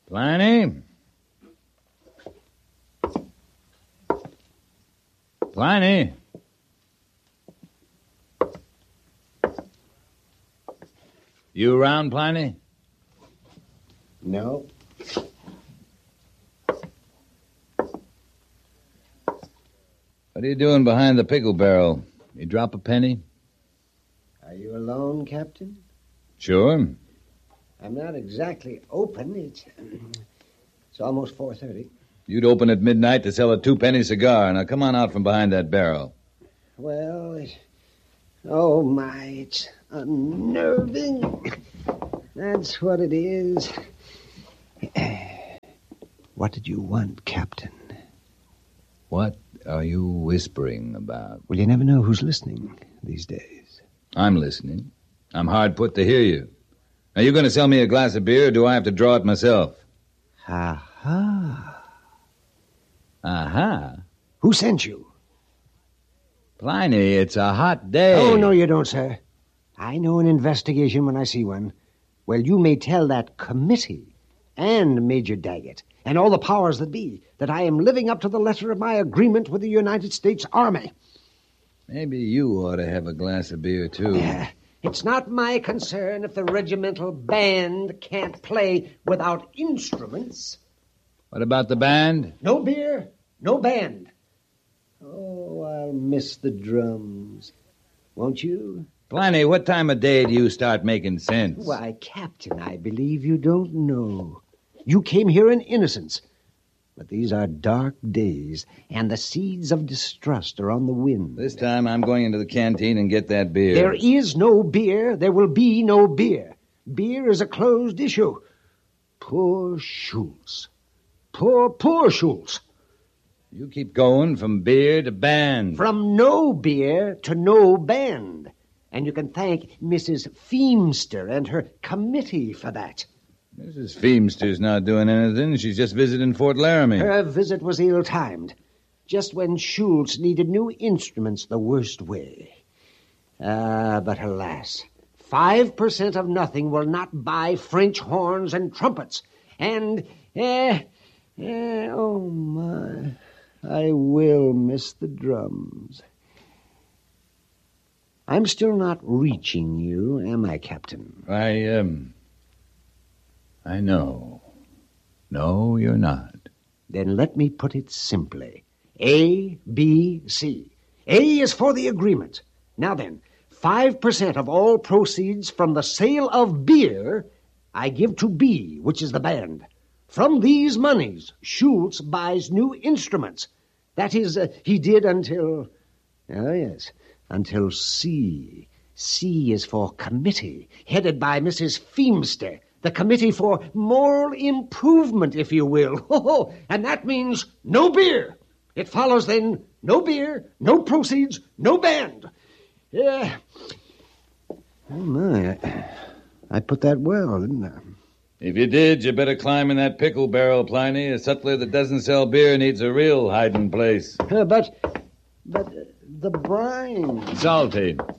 Pliny? Pliny? You around, Pliny? No. What are you doing behind the pickle barrel? You drop a penny? Are you alone, Captain? Sure. I'm not exactly open. It's almost 4:30. You'd open at midnight to sell a 2-penny cigar. Now come on out from behind that barrel. Well, oh my, it's unnerving. That's what it is. What did you want, Captain? What are you whispering about? Well, you never know who's listening these days. I'm listening. I'm hard put to hear you. Are you going to sell me a glass of beer, or do I have to draw it myself? Aha. Aha? Who sent you? Pliny, it's a hot day. Oh, no, you don't, sir. I know an investigation when I see one. Well, you may tell that committee and Major Daggett and all the powers that be that I am living up to the letter of my agreement with the United States Army. Maybe you ought to have a glass of beer, too. It's not my concern if the regimental band can't play without instruments. What about the band? No beer, no band. Oh, I'll miss the drums. Won't you? Pliny, what time of day do you start making sense? Why, Captain, I believe you don't know. You came here in innocence. But these are dark days, and the seeds of distrust are on the wind. This time I'm going into the canteen and get that beer. There is no beer. There will be no beer. Beer is a closed issue. Poor Schultz. Poor Schultz. You keep going from beer to band. From no beer to no band. And you can thank Mrs. Feemster and her committee for that. Mrs. Feemster's not doing anything. She's just visiting Fort Laramie. Her visit was ill-timed. Just when Schultz needed new instruments the worst way. But alas, 5% of nothing will not buy French horns and trumpets. And, oh my, I will miss the drums. I'm still not reaching you, am I, Captain? I know. No, you're not. Then let me put it simply. A, B, C. A is for the agreement. Now then, 5% of all proceeds from the sale of beer I give to B, which is the band. From these monies, Schultz buys new instruments. That is, he did until... Oh, yes, until C. C is for committee, headed by Mrs. Feemster. The Committee for Moral Improvement, if you will. Oh, and that means no beer. It follows, then, no beer, no proceeds, no band. Oh, my. I put that well, didn't I? If you did, you better climb in that pickle barrel, Pliny. A sutler that doesn't sell beer needs a real hiding place. But the brine... Salty.